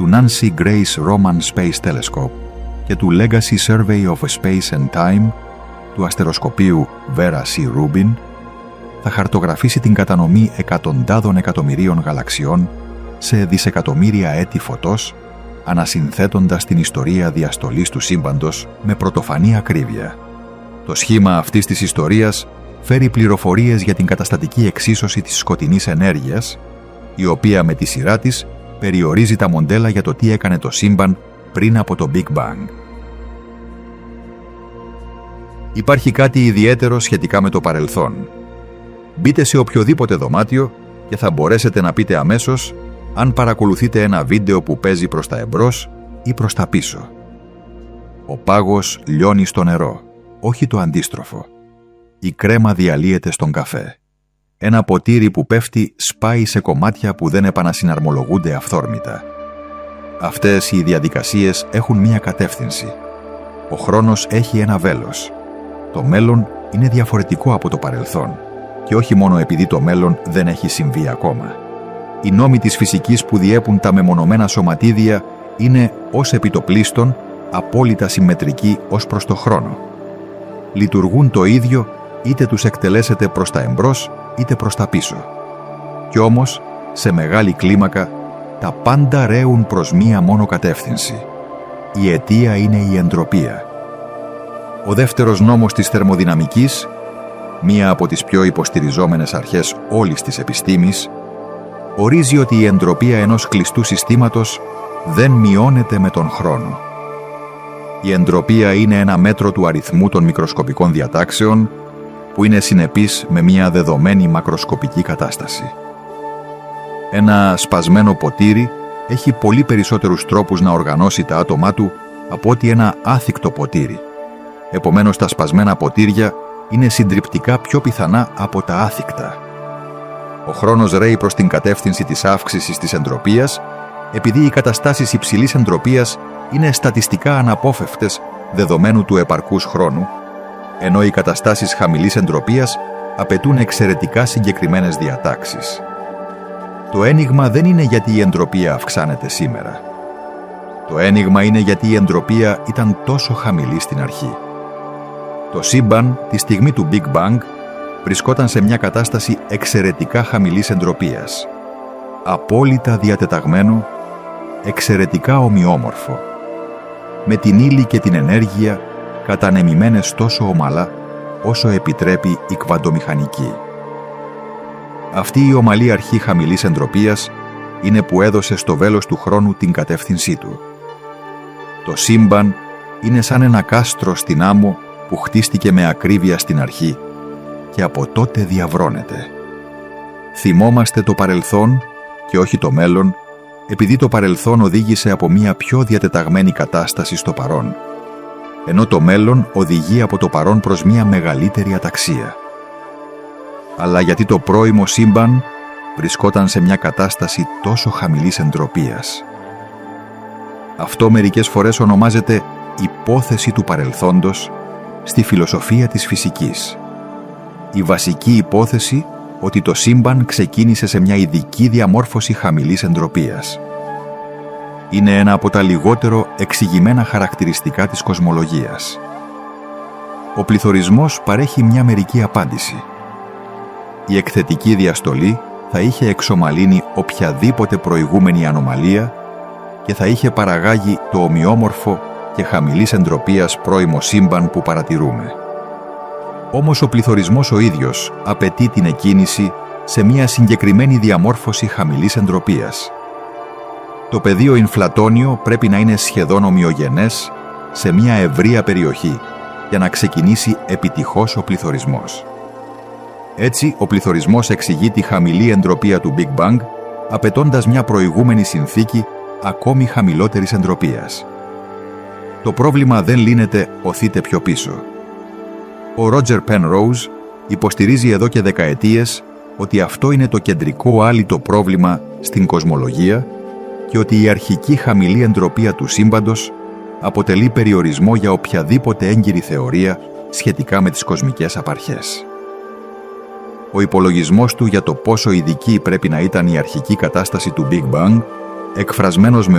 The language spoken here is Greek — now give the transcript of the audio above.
του Nancy Grace Roman Space Telescope και του Legacy Survey of Space and Time του αστεροσκοπείου Vera C. Rubin θα χαρτογραφήσει την κατανομή εκατοντάδων εκατομμυρίων γαλαξιών σε δισεκατομμύρια έτη φωτός, ανασυνθέτοντας την ιστορία διαστολής του σύμπαντος με πρωτοφανή ακρίβεια. Το σχήμα αυτής της ιστορίας φέρει πληροφορίες για την καταστατική εξίσωση της σκοτεινής ενέργειας, η οποία με τη σειρά της περιορίζει τα μοντέλα για το τι έκανε το σύμπαν πριν από το Big Bang. Υπάρχει κάτι ιδιαίτερο σχετικά με το παρελθόν. Μπείτε σε οποιοδήποτε δωμάτιο και θα μπορέσετε να πείτε αμέσως αν παρακολουθείτε ένα βίντεο που παίζει προς τα εμπρός ή προς τα πίσω. Ο πάγος λιώνει στο νερό, όχι το αντίστροφο. Η κρέμα διαλύεται στον καφέ. Ένα ποτήρι που πέφτει σπάει σε κομμάτια που δεν επανασυναρμολογούνται αυθόρμητα. Αυτές οι διαδικασίες έχουν μία κατεύθυνση. Ο χρόνος έχει ένα βέλος. Το μέλλον είναι διαφορετικό από το παρελθόν και όχι μόνο επειδή το μέλλον δεν έχει συμβεί ακόμα. Οι νόμοι της φυσικής που διέπουν τα μεμονωμένα σωματίδια είναι ως επιτοπλίστων απόλυτα συμμετρικοί ως προς το χρόνο. Λειτουργούν το ίδιο είτε τους εκτελέσετε προς τα εμπρός είτε προς τα πίσω. Κι όμως, σε μεγάλη κλίμακα, τα πάντα ρέουν προς μία μόνο κατεύθυνση. Η αιτία είναι η εντροπία. Ο δεύτερος νόμος της θερμοδυναμικής, μία από τις πιο υποστηριζόμενες αρχές όλης της επιστήμης, ορίζει ότι η εντροπία ενός κλειστού συστήματος δεν μειώνεται με τον χρόνο. Η εντροπία είναι ένα μέτρο του αριθμού των μικροσκοπικών διατάξεων που είναι συνεπής με μια δεδομένη μακροσκοπική κατάσταση. Ένα σπασμένο ποτήρι έχει πολύ περισσότερους τρόπους να οργανώσει τα άτομά του από ότι ένα άθικτο ποτήρι. Επομένως, τα σπασμένα ποτήρια είναι συντριπτικά πιο πιθανά από τα άθικτα. Ο χρόνος ρέει προς την κατεύθυνση της αύξησης της εντροπίας, επειδή οι καταστάσεις υψηλής εντροπίας είναι στατιστικά αναπόφευκτες δεδομένου του επαρκούς χρόνου, ενώ οι καταστάσεις χαμηλής εντροπίας απαιτούν εξαιρετικά συγκεκριμένες διατάξεις. Το ένιγμα δεν είναι γιατί η εντροπία αυξάνεται σήμερα. Το ένιγμα είναι γιατί η εντροπία ήταν τόσο χαμηλή στην αρχή. Το σύμπαν, τη στιγμή του Big Bang, βρισκόταν σε μια κατάσταση εξαιρετικά χαμηλής εντροπίας. Απόλυτα διατεταγμένο, εξαιρετικά ομοιόμορφο, με την ύλη και την ενέργεια κατανεμημένες τόσο ομαλά όσο επιτρέπει η κβαντομηχανική. Αυτή η ομαλή αρχή χαμηλής εντροπίας είναι που έδωσε στο βέλος του χρόνου την κατεύθυνσή του. Το σύμπαν είναι σαν ένα κάστρο στην άμμο που χτίστηκε με ακρίβεια στην αρχή και από τότε διαβρώνεται. Θυμόμαστε το παρελθόν και όχι το μέλλον, επειδή το παρελθόν οδήγησε από μια πιο διατεταγμένη κατάσταση στο παρόν, ενώ το μέλλον οδηγεί από το παρόν προς μια μεγαλύτερη αταξία. Αλλά γιατί το πρώιμο σύμπαν βρισκόταν σε μια κατάσταση τόσο χαμηλής εντροπίας. Αυτό μερικές φορές ονομάζεται υπόθεση του παρελθόντος στη φιλοσοφία της φυσικής. Η βασική υπόθεση ότι το σύμπαν ξεκίνησε σε μια ειδική διαμόρφωση χαμηλής εντροπίας. Είναι ένα από τα λιγότερο εξηγημένα χαρακτηριστικά της κοσμολογίας. Ο πληθωρισμός παρέχει μια μερική απάντηση. Η εκθετική διαστολή θα είχε εξομαλύνει οποιαδήποτε προηγούμενη ανομαλία και θα είχε παραγάγει το ομοιόμορφο και χαμηλής εντροπίας πρώιμο σύμπαν που παρατηρούμε. Όμως ο πληθωρισμός ο ίδιος απαιτεί την εκκίνηση σε μια συγκεκριμένη διαμόρφωση χαμηλής εντροπίας. Το πεδίο Ινφλατόνιο πρέπει να είναι σχεδόν ομοιογενές σε μια ευρεία περιοχή για να ξεκινήσει επιτυχώς ο πληθωρισμός. Έτσι, ο πληθωρισμός εξηγεί τη χαμηλή εντροπία του Big Bang, απαιτώντας μια προηγούμενη συνθήκη ακόμη χαμηλότερης εντροπίας. Το πρόβλημα δεν λύνεται οθείτε πιο πίσω. Ο Roger Penrose υποστηρίζει εδώ και δεκαετίες ότι αυτό είναι το κεντρικό άλυτο πρόβλημα στην κοσμολογία και ότι η αρχική χαμηλή εντροπία του σύμπαντος αποτελεί περιορισμό για οποιαδήποτε έγκυρη θεωρία σχετικά με τις κοσμικές απαρχές. Ο υπολογισμός του για το πόσο ειδική πρέπει να ήταν η αρχική κατάσταση του Big Bang, εκφρασμένος με